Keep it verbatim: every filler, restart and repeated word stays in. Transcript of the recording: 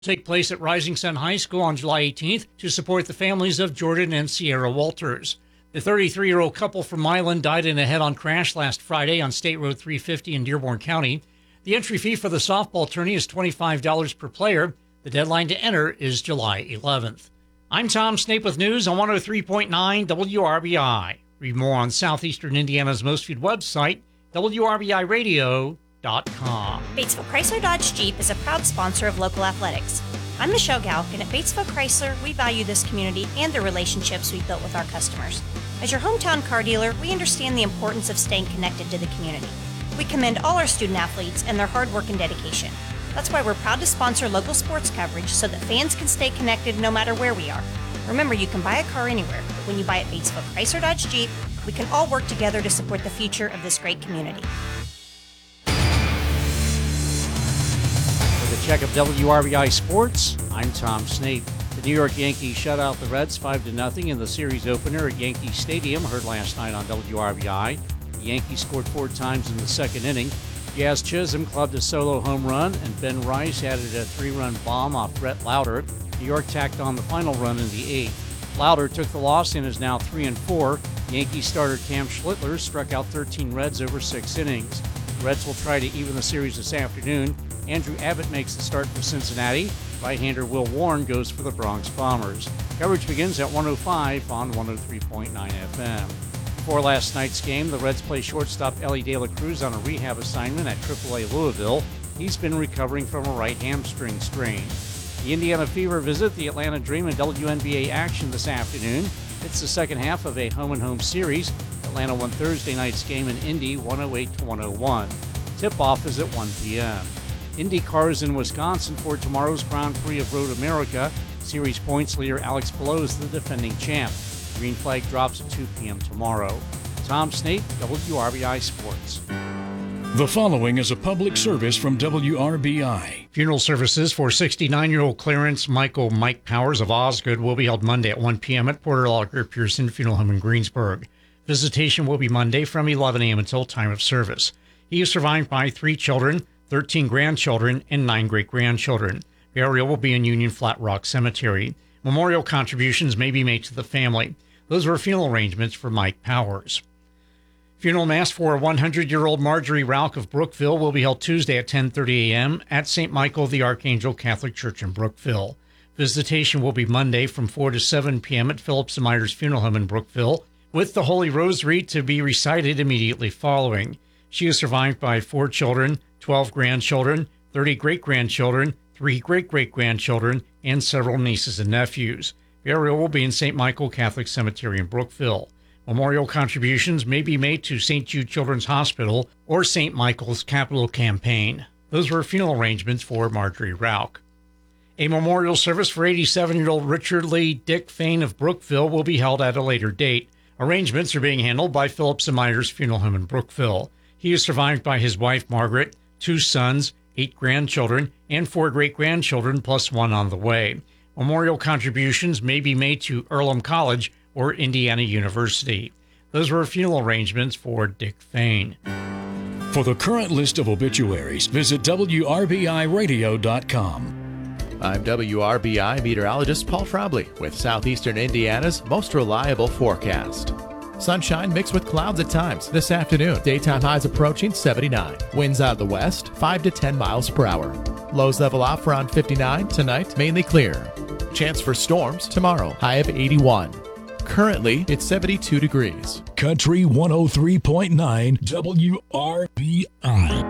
Take place at Rising Sun High School on July eighteenth to support the families of Jordan and Sierra Walters. The thirty-three-year-old couple from Milan died in a head-on crash last Friday on State Road three fifty in Dearborn County. The entry fee for the softball tourney is twenty-five dollars per player. The deadline to enter is July eleventh. I'm Tom Snape with news on one oh three point nine W R B I. Read more on Southeastern Indiana's most viewed website, W R B I radio dot com. Batesville Chrysler Dodge Jeep is a proud sponsor of local athletics. I'm Michelle Galk, and at Batesville Chrysler, we value this community and the relationships we've built with our customers. As your hometown car dealer, we understand the importance of staying connected to the community. We commend all our student athletes and their hard work and dedication. That's why we're proud to sponsor local sports coverage so that fans can stay connected no matter where we are. Remember, you can buy a car anywhere, but when you buy at Batesville Chrysler Dodge Jeep, we can all work together to support the future of this great community. With a check of W R B I Sports, I'm Tom Snape. The New York Yankees shut out the Reds five to nothing in the series opener at Yankee Stadium, heard last night on W R B I. The Yankees scored four times in the second inning. Jazz Chisholm clubbed a solo home run, and Ben Rice added a three-run bomb off Brett Lauder. New York tacked on the final run in the eighth. Lauder took the loss and is now three and four. Yankee starter Cam Schlittler struck out thirteen Reds over six innings. The Reds will try to even the series this afternoon. Andrew Abbott makes the start for Cincinnati. Right-hander Will Warren goes for the Bronx Bombers. Coverage begins at one oh five on one oh three point nine F M. Before last night's game, the Reds play shortstop Ellie De La Cruz on a rehab assignment at triple A Louisville. He's been recovering from a right hamstring strain. The Indiana Fever visit the Atlanta Dream in W N B A action this afternoon. It's the second half of a home-and-home series. Atlanta won Thursday night's game in Indy one oh eight to one oh one. Tip-off is at one p.m. IndyCar is in Wisconsin for tomorrow's Grand Prix of Road America. Series points leader Alex Palou is the defending champ. Green flag drops at two p.m. tomorrow. Tom Snape, W R B I Sports. The following is a public service from W R B I. Funeral services for sixty-nine-year-old Clarence Michael Mike Powers of Osgood will be held Monday at one p.m. at Porter Lager Pearson Funeral Home in Greensburg. Visitation will be Monday from eleven a.m. until time of service. He is survived by three children, thirteen grandchildren, and nine great-grandchildren. Burial will be in Union Flat Rock Cemetery. Memorial contributions may be made to the family. Those were funeral arrangements for Mike Powers. Funeral Mass for one hundred-year-old Marjorie Rauch of Brookville will be held Tuesday at ten thirty a.m. at Saint Michael the Archangel Catholic Church in Brookville. Visitation will be Monday from four to seven p.m. at Phillips and Myers Funeral Home in Brookville, with the Holy Rosary to be recited immediately following. She is survived by four children, twelve grandchildren, thirty great-grandchildren, three great-great-grandchildren, and several nieces and nephews. Burial will be in Saint Michael Catholic Cemetery in Brookville. Memorial contributions may be made to Saint Jude Children's Hospital or Saint Michael's Capital Campaign. Those were funeral arrangements for Marjorie Rauch. A memorial service for eighty-seven-year-old Richard Lee Dick Fain of Brookville will be held at a later date. Arrangements are being handled by Phillips and Myers Funeral Home in Brookville. He is survived by his wife Margaret, two sons, eight grandchildren, and four great-grandchildren, plus one on the way. Memorial contributions may be made to Earlham College or Indiana University. Those were funeral arrangements for Dick Fain. For the current list of obituaries, visit W R B I radio dot com. I'm W R B I meteorologist Paul Trombley with Southeastern Indiana's most reliable forecast. Sunshine mixed with clouds at times this afternoon. Daytime highs approaching seventy-nine. Winds out of the west, five to ten miles per hour. Lows level off around fifty-nine. Tonight, mainly clear. Chance for storms tomorrow, high of eighty-one. Currently, it's seventy-two degrees. Country one oh three point nine W R B I.